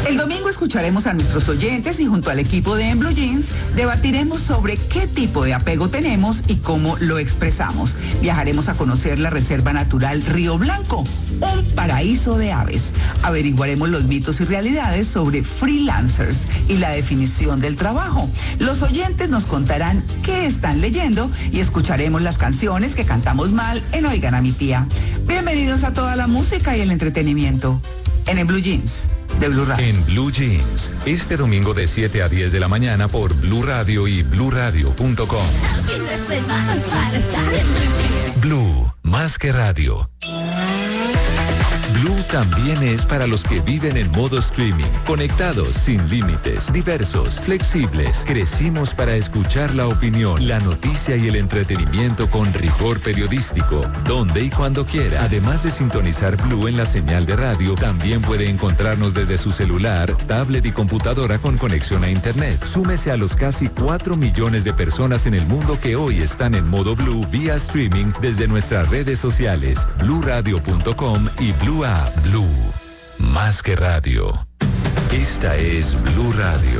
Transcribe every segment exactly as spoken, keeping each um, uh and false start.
El domingo escucharemos a nuestros oyentes y junto al equipo de En Blue Jeans debatiremos sobre qué tipo de apego tenemos y cómo lo expresamos. Viajaremos a conocer la Reserva Natural Río Blanco, un paraíso de aves. Averiguaremos los mitos y realidades sobre freelancers y la definición del trabajo. Los oyentes nos contarán qué están leyendo y escucharemos las canciones que cantamos mal en Oigan a mi tía. Bienvenidos a toda la música y el entretenimiento en En Blue Jeans de Blue Radio. En Blue Jeans, este domingo de siete a diez de la mañana por Blue Radio y blue radio punto com. Blue, más que radio. Blue también es para los que viven en modo streaming, conectados sin límites, diversos, flexibles. Crecimos para escuchar la opinión, la noticia y el entretenimiento con rigor periodístico, donde y cuando quiera. Además de sintonizar Blue en la señal de radio, también puede encontrarnos desde su celular, tablet y computadora con conexión a internet. Súmese a los casi cuatro millones de personas en el mundo que hoy están en modo Blue vía streaming desde nuestras redes sociales, blue radio punto com y Blue App. Blue, más que radio. Esta es Blue Radio.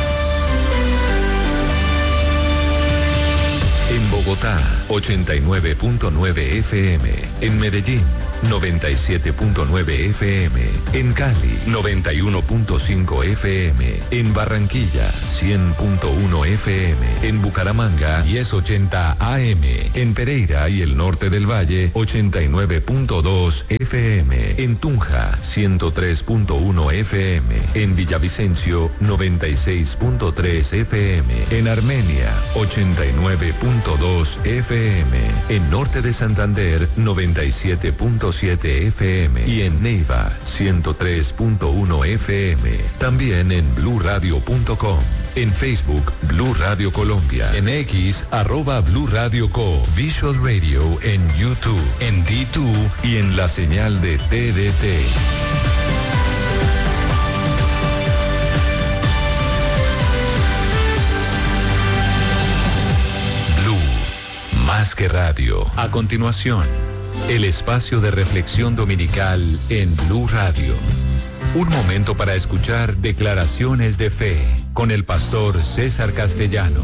En Bogotá, ochenta y nueve punto nueve F M. En Medellín, noventa y siete punto nueve F M. En Cali, noventa y uno punto cinco F M. En Barranquilla, cien punto uno F M. En Bucaramanga, diez ochenta A M. En Pereira y el norte del Valle, ochenta y nueve punto dos F M. En Tunja, ciento tres punto uno F M. En Villavicencio, noventa y seis punto tres F M. En Armenia, ochenta y nueve punto dos F M. En Norte de Santander, noventa y siete punto siete F M. Y en Neiva, ciento tres punto uno F M. También en blue radio punto com. En Facebook, Blue Radio Colombia. En X, arroba Blue Radio Co. Visual Radio en YouTube, en D dos y en la señal de T D T. Blue, más que radio. A continuación, el espacio de reflexión dominical en Blue Radio. Un momento para escuchar declaraciones de fe con el pastor César Castellanos.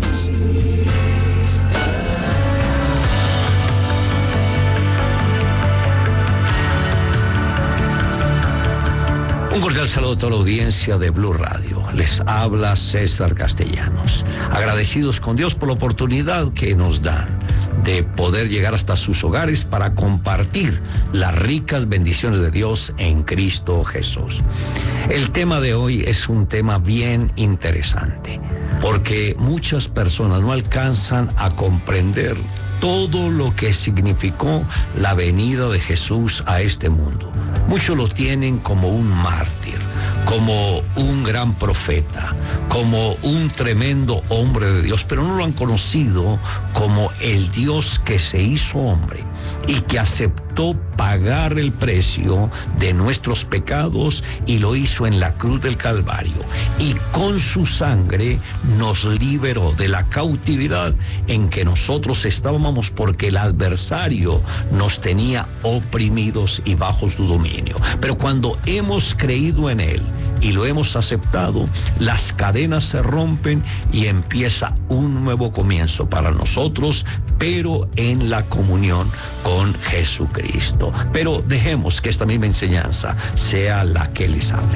Un cordial saludo a toda la audiencia de Blue Radio. Les habla César Castellanos. Agradecidos con Dios por la oportunidad que nos dan de poder llegar hasta sus hogares para compartir las ricas bendiciones de Dios en Cristo Jesús. El tema de hoy es un tema bien interesante, porque muchas personas no alcanzan a comprender todo lo que significó la venida de Jesús a este mundo. Muchos lo tienen como un mártir, como un gran profeta, como un tremendo hombre de Dios, pero no lo han conocido como el Dios que se hizo hombre y que aceptó pagar el precio de nuestros pecados y lo hizo en la cruz del Calvario. Y con su sangre nos liberó de la cautividad en que nosotros estábamos, porque el adversario nos tenía oprimidos y bajo su dominio. Pero cuando hemos creído en él y lo hemos aceptado, las cadenas se rompen y empieza un nuevo comienzo para nosotros, pero en la comunión con Jesucristo. Pero dejemos que esta misma enseñanza sea la que les hable.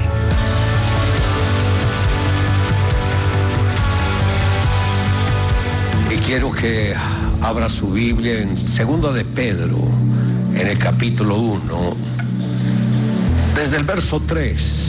Y quiero que abra su Biblia en Segunda de Pedro, en el capítulo uno, desde el verso tres.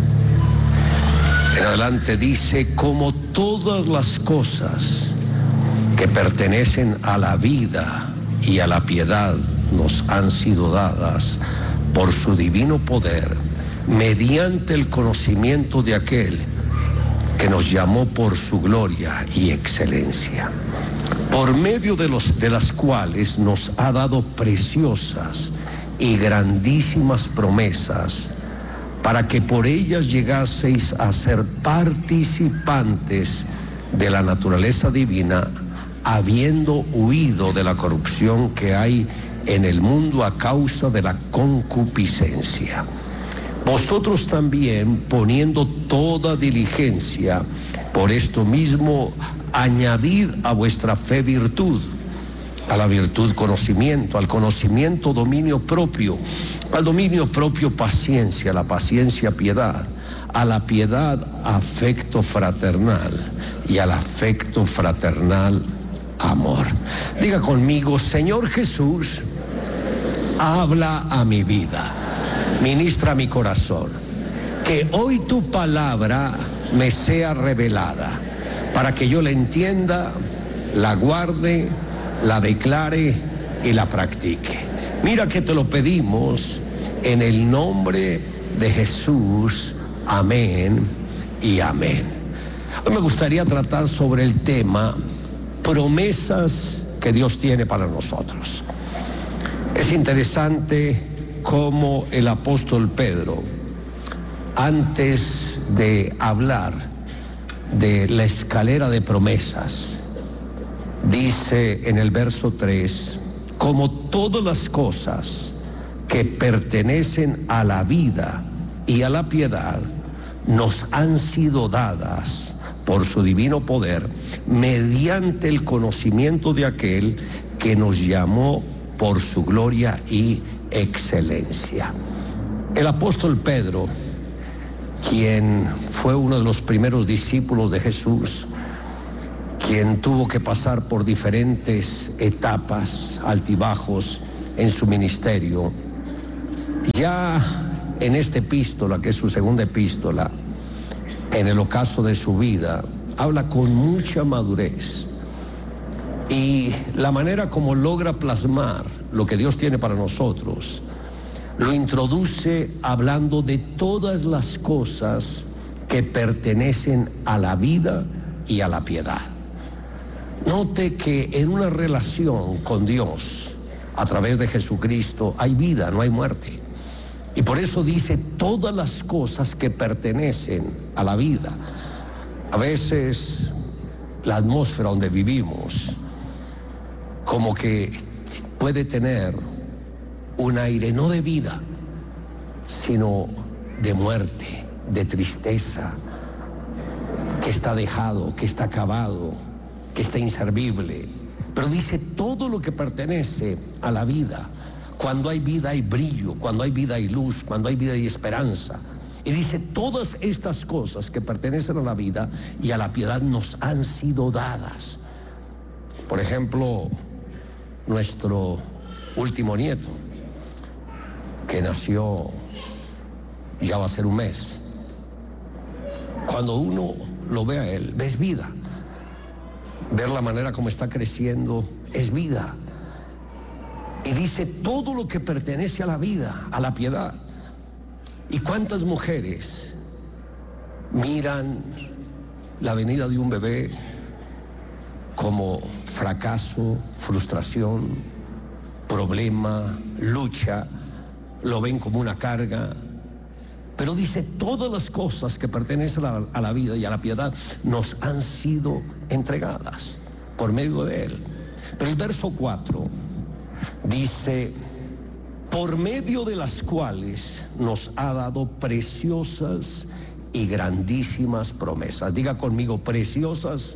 En adelante dice: como todas las cosas que pertenecen a la vida y a la piedad nos han sido dadas por su divino poder, mediante el conocimiento de aquel que nos llamó por su gloria y excelencia, por medio de, los, de las cuales nos ha dado preciosas y grandísimas promesas, para que por ellas llegaseis a ser participantes de la naturaleza divina, habiendo huido de la corrupción que hay en el mundo a causa de la concupiscencia. Vosotros también, poniendo toda diligencia, por esto mismo, añadid a vuestra fe virtud, a la virtud conocimiento, al conocimiento dominio propio, al dominio propio paciencia, a la paciencia piedad, a la piedad afecto fraternal y al afecto fraternal amor. Diga conmigo: Señor Jesús, habla a mi vida, ministra mi corazón, que hoy tu palabra me sea revelada, para que yo la entienda, la guarde, la declare y la practique. Mira que te lo pedimos en el nombre de Jesús. Amén y amén. Hoy me gustaría tratar sobre el tema promesas que Dios tiene para nosotros. Es interesante cómo el apóstol Pedro, antes de hablar de la escalera de promesas, dice en el verso tres: como todas las cosas que pertenecen a la vida y a la piedad nos han sido dadas por su divino poder, mediante el conocimiento de aquel que nos llamó por su gloria y excelencia. El apóstol Pedro, quien fue uno de los primeros discípulos de Jesús, quien tuvo que pasar por diferentes etapas, altibajos en su ministerio, ya en esta epístola, que es su segunda epístola, en el ocaso de su vida, habla con mucha madurez, y la manera como logra plasmar lo que Dios tiene para nosotros, lo introduce hablando de todas las cosas que pertenecen a la vida y a la piedad. Note que en una relación con Dios a través de Jesucristo hay vida, no hay muerte. Y por eso dice todas las cosas que pertenecen a la vida. A veces la atmósfera donde vivimos como que puede tener un aire no de vida, sino de muerte, de tristeza, que está dejado, que está acabado, que está inservible. Pero dice todo lo que pertenece a la vida. Cuando hay vida hay brillo, cuando hay vida hay luz, cuando hay vida hay esperanza. Y dice todas estas cosas que pertenecen a la vida y a la piedad nos han sido dadas. Por ejemplo, nuestro último nieto, que nació, ya va a ser un mes. Cuando uno lo ve a él, ves vida. Ver la manera como está creciendo es vida. Y dice todo lo que pertenece a la vida, a la piedad. ¿Y cuántas mujeres miran la venida de un bebé como fracaso, frustración, problema, lucha? Lo ven como una carga. Pero dice todas las cosas que pertenecen a la, a la vida y a la piedad nos han sido entregadas por medio de él. Pero el verso cuatro dice: por medio de las cuales nos ha dado preciosas y grandísimas promesas. Diga conmigo: preciosas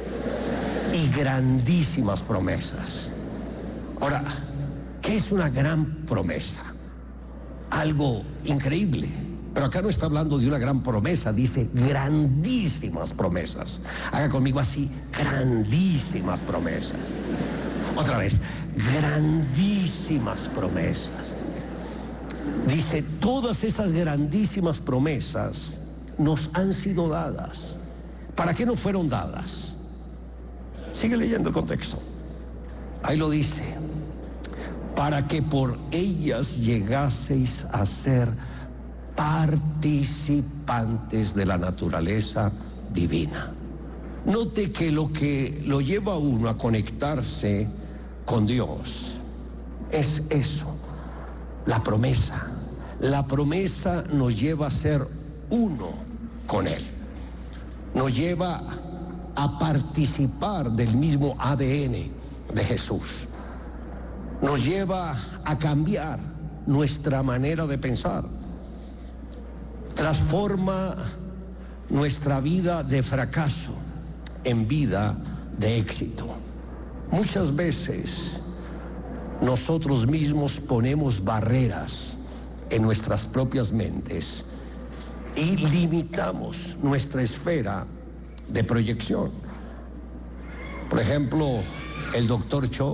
y grandísimas promesas. Ahora, ¿qué es una gran promesa? Algo increíble. Pero acá no está hablando de una gran promesa, dice grandísimas promesas. Haga conmigo así: grandísimas promesas. Otra vez: grandísimas promesas. Dice todas esas grandísimas promesas nos han sido dadas. ¿Para qué no fueron dadas? Sigue leyendo el contexto. Ahí lo dice: para que por ellas llegaseis a ser participantes de la naturaleza divina. Note que lo que lo lleva a uno a conectarse con Dios es eso, la promesa. La promesa nos lleva a ser uno con Él. Nos lleva a participar del mismo A D N de Jesús. Nos lleva a cambiar nuestra manera de pensar. transforma nuestra vida de fracaso en vida de éxito. Muchas veces nosotros mismos ponemos barreras en nuestras propias mentes y limitamos nuestra esfera de proyección. Por ejemplo, el doctor Cho,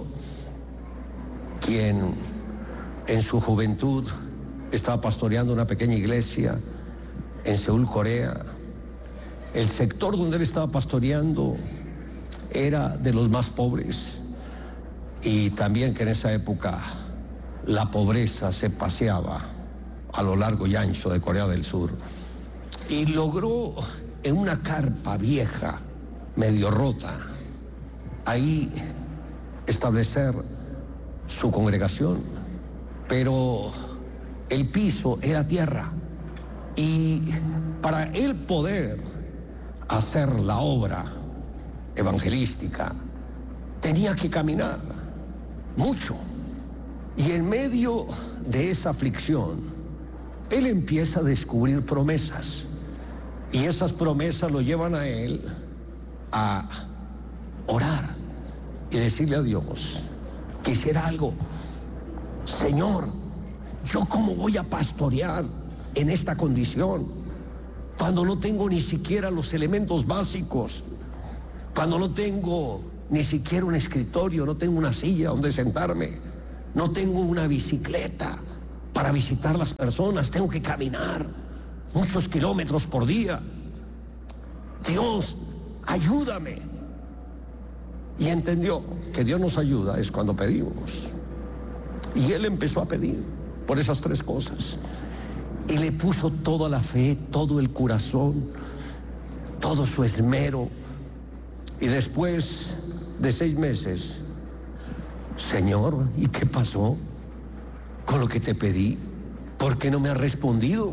quien en su juventud estaba pastoreando una pequeña iglesia en Seúl, Corea. El sector donde él estaba pastoreando era de los más pobres, y también que en esa época la pobreza se paseaba a lo largo y ancho de Corea del Sur, y logró en una carpa vieja, medio rota, ahí establecer su congregación, pero el piso era tierra, y para él poder hacer la obra evangelística tenía que caminar mucho, y en medio de esa aflicción él empieza a descubrir promesas, y esas promesas lo llevan a él a orar y decirle a Dios: quisiera algo, Señor, ¿yo cómo voy a pastorear en esta condición cuando no tengo ni siquiera los elementos básicos, cuando no tengo ni siquiera un escritorio, no tengo una silla donde sentarme, no tengo una bicicleta para visitar las personas, tengo que caminar muchos kilómetros por día? Dios, ayúdame. Y entendió que Dios nos ayuda es cuando pedimos, y él empezó a pedir por esas tres cosas, y le puso toda la fe, todo el corazón, todo su esmero. Y después de seis meses, Señor, ¿y qué pasó con lo que te pedí? ¿Por qué no me has respondido?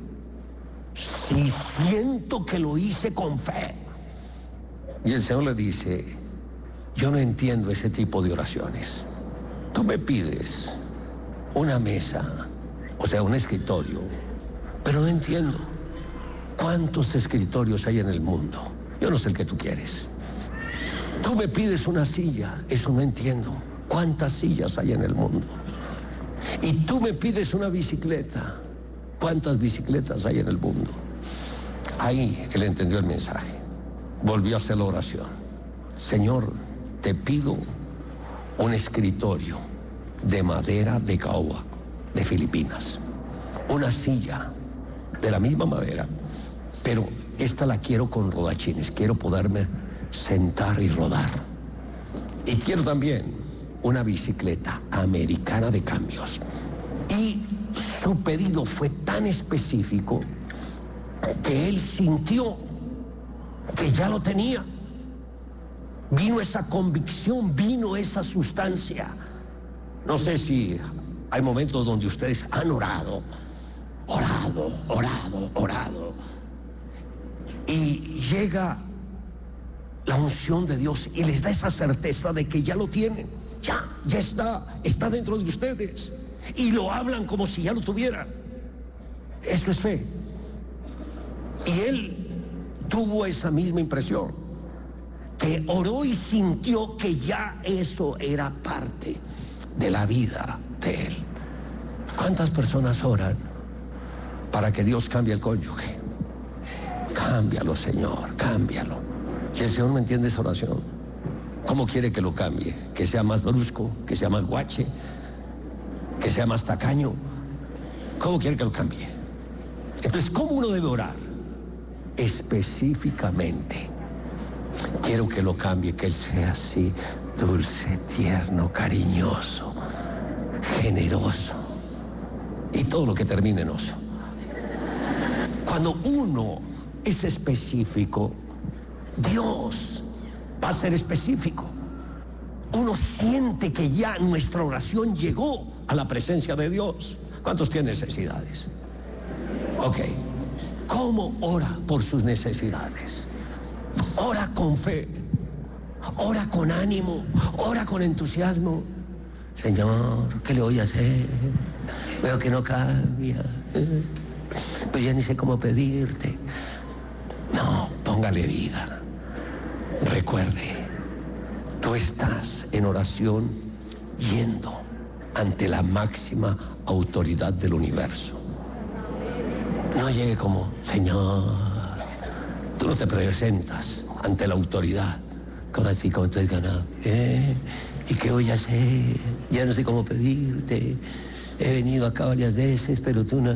Si siento que lo hice con fe. Y el Señor le dice: yo no entiendo ese tipo de oraciones. Tú me pides una mesa, o sea, un escritorio, pero no entiendo cuántos escritorios hay en el mundo. Yo no sé el que tú quieres. Tú me pides una silla, eso no entiendo. ¿Cuántas sillas hay en el mundo? Y tú me pides una bicicleta, ¿cuántas bicicletas hay en el mundo? Ahí él entendió el mensaje. Volvió a hacer la oración: Señor, te pido un escritorio de madera de caoba de Filipinas, una silla de la misma madera, pero esta la quiero con rodachines, quiero poderme sentar y rodar. Y quiero también una bicicleta americana de cambios. Y su pedido fue tan específico que él sintió que ya lo tenía. Vino esa convicción, vino esa sustancia. No sé si hay momentos donde ustedes han orado, orado, orado, orado, y llega la unción de Dios y les da esa certeza de que ya lo tienen, ya, ya está, está dentro de ustedes, y lo hablan como si ya lo tuvieran. Eso es fe. Y él tuvo esa misma impresión, que oró y sintió que ya eso era parte de la vida de él. ¿Cuántas personas oran para que Dios cambie el cónyuge? Cámbialo, Señor, cámbialo. Y el Señor no entiende esa oración. ¿Cómo quiere que lo cambie? ¿Que sea más brusco? ¿Que sea más guache? ¿Que sea más tacaño? ¿Cómo quiere que lo cambie? Entonces, ¿cómo uno debe orar? Específicamente. Quiero que lo cambie, que él sea así, dulce, tierno, cariñoso, generoso, y todo lo que termine en oso. Cuando uno es específico, Dios va a ser específico. Uno siente que ya nuestra oración llegó a la presencia de Dios. ¿Cuántos tienen necesidades? Ok. ¿Cómo ora por sus necesidades? Ora con fe, ora con ánimo, ora con entusiasmo. Señor, ¿qué le voy a hacer? Veo que no cambia. pues ya ni sé cómo pedirte. No, póngale vida. Recuerde, tú estás en oración yendo ante la máxima autoridad del universo. No llegue como, Señor, tú no te presentas ante la autoridad, como así, como te digan, ¿eh? ¿Y qué voy a hacer? Ya no sé cómo pedirte. He venido acá varias veces, pero tú no.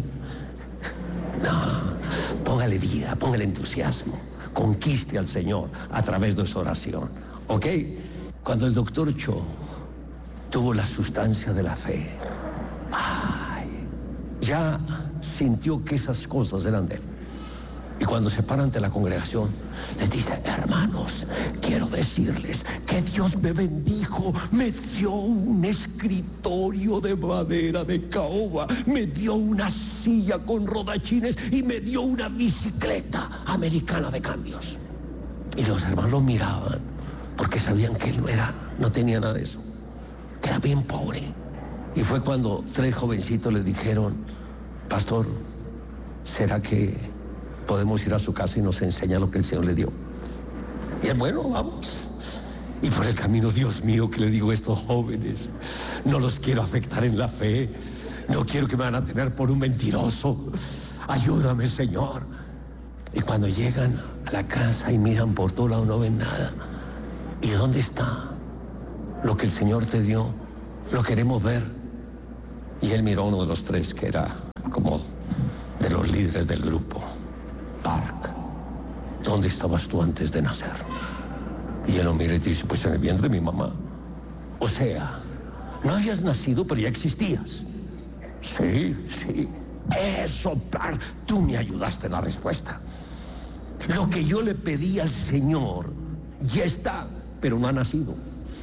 No, póngale vida, póngale entusiasmo. Conquiste al Señor a través de su oración. ¿Ok? Cuando el doctor Cho tuvo la sustancia de la fe, ay, ya sintió que esas cosas eran de él. Y cuando se para ante la congregación, les dice, hermanos, quiero decirles que Dios me bendijo, me dio un escritorio de madera de caoba, me dio una silla con rodachines y me dio una bicicleta americana de cambios. Y los hermanos miraban, porque sabían que él no era, no tenía nada de eso, que era bien pobre. Y fue cuando tres jovencitos le dijeron, pastor, ¿será que podemos ir a su casa y nos enseña lo que el Señor le dio? Y él, bueno, vamos. Y por el camino, Dios mío, que le digo a estos jóvenes, no los quiero afectar en la fe, no quiero que me van a tener por un mentiroso, ayúdame, Señor. Y cuando llegan a la casa y miran por todo lado, no ven nada. ¿Y dónde está lo que el Señor te dio? Lo queremos ver. Y él miró a uno de los tres que era como de los líderes del grupo. Park, ¿dónde estabas tú antes de nacer? Y él lo mira y dice, pues en el vientre de mi mamá. O sea, no habías nacido, pero ya existías. Sí, sí. Eso, Park, tú me ayudaste en la respuesta. Lo que yo le pedí al Señor ya está, pero no ha nacido.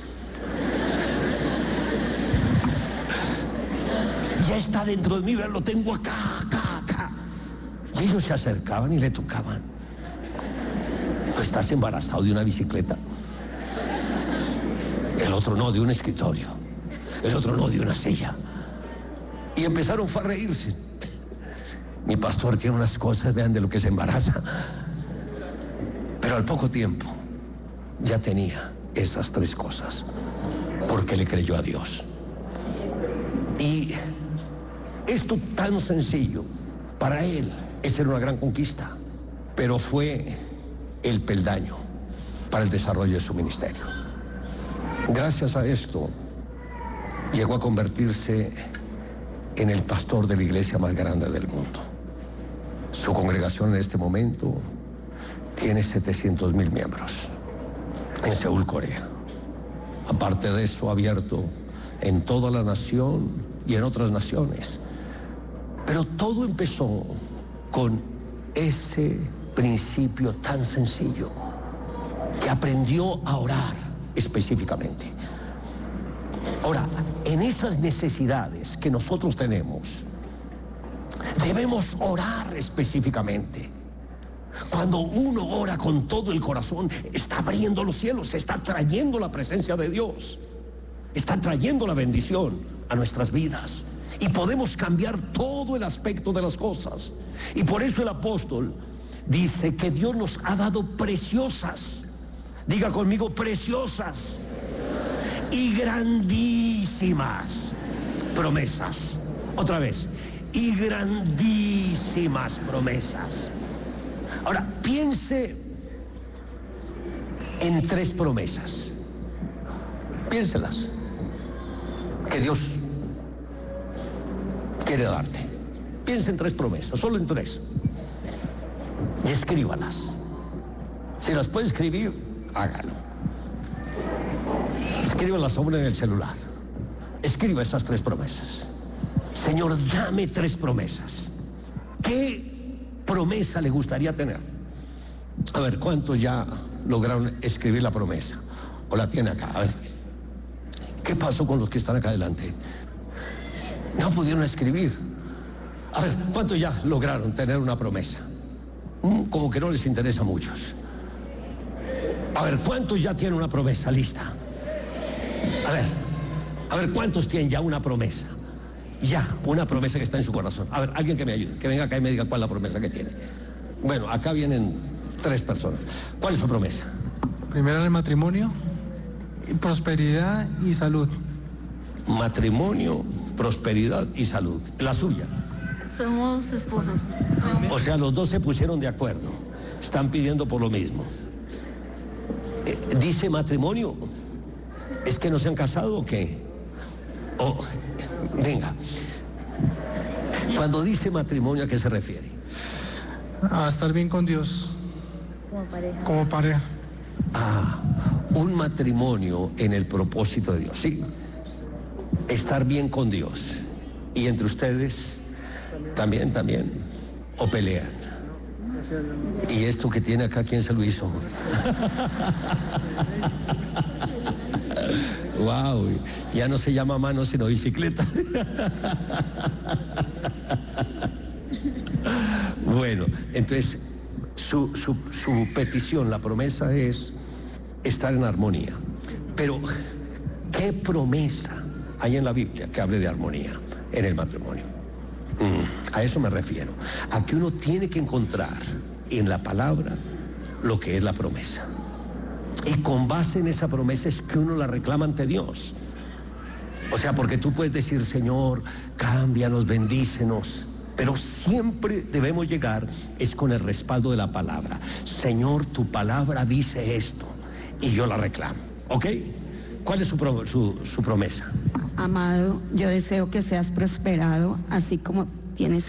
Ya está dentro de mí, lo tengo acá, acá, acá. Y ellos se acercaban y le tocaban. Tú estás embarazado de una bicicleta. El otro no, de un escritorio. El otro no, de una silla. Y empezaron a reírse. Mi pastor tiene unas cosas, vean de lo que se embaraza. Pero al poco tiempo ya tenía esas tres cosas, porque le creyó a Dios. Y esto tan sencillo, para él, esa era una gran conquista, pero fue el peldaño para el desarrollo de su ministerio. Gracias a esto, llegó a convertirse en el pastor de la iglesia más grande del mundo. Su congregación en este momento tiene setecientos mil miembros en Seúl, Corea. Aparte de eso, abierto en toda la nación y en otras naciones. Pero todo empezó con ese principio tan sencillo, que aprendió a orar específicamente. Ahora, en esas necesidades que nosotros tenemos, debemos orar específicamente. Cuando uno ora con todo el corazón, está abriendo los cielos, está trayendo la presencia de Dios, está trayendo la bendición a nuestras vidas. Y podemos cambiar todo el aspecto de las cosas. Y por eso el apóstol dice que Dios nos ha dado preciosas, diga conmigo, preciosas y grandísimas promesas. Otra vez, y grandísimas promesas. Ahora, piense en tres promesas. Piénselas, que Dios quiere darte. Piensa en tres promesas, solo en tres. Y escríbalas. Si las puede escribir, hágalo. Escríbalas sobre en el celular. Escriba esas tres promesas. Señor, dame tres promesas. ¿Qué promesa le gustaría tener? A ver, ¿cuántos ya lograron escribir la promesa? ¿O la tiene acá? A ver. ¿Qué pasó con los que están acá adelante? No pudieron escribir. A ver, ¿cuántos ya lograron tener una promesa? Como que no les interesa a muchos. A ver, ¿cuántos ya tienen una promesa lista? A ver, a ver, ¿cuántos tienen ya una promesa? Ya, una promesa que está en su corazón. A ver, alguien que me ayude, que venga acá y me diga cuál es la promesa que tiene. Bueno, acá vienen tres personas. ¿Cuál es su promesa? Primero el matrimonio, prosperidad y salud. Matrimonio, prosperidad y salud. La suya. Somos esposos. O sea, los dos se pusieron de acuerdo. Están pidiendo por lo mismo. Eh, ¿Dice matrimonio? ¿Es que no se han casado o qué? Oh, venga. Cuando dice matrimonio, ¿a qué se refiere? A estar bien con Dios. Como pareja. Como pareja. Ah, un matrimonio en el propósito de Dios, sí. Estar bien con Dios. Y entre ustedes, también, también. O pelean. ¿Y esto que tiene acá, quién se lo hizo? Wow, ya no se llama mano sino bicicleta. Bueno, entonces su, su, su petición, la promesa es estar en armonía. Pero, ¿qué promesa hay en la Biblia que hable de armonía en el matrimonio? Mm, a eso me refiero. A que uno tiene que encontrar en la palabra lo que es la promesa. Y con base en esa promesa es que uno la reclama ante Dios. O sea, porque tú puedes decir, Señor, cámbianos, bendícenos. Pero siempre debemos llegar es con el respaldo de la palabra. Señor, tu palabra dice esto y yo la reclamo. ¿Ok? ¿Cuál es su, pro, su, su promesa? Amado, yo deseo que seas prosperado, así como tienes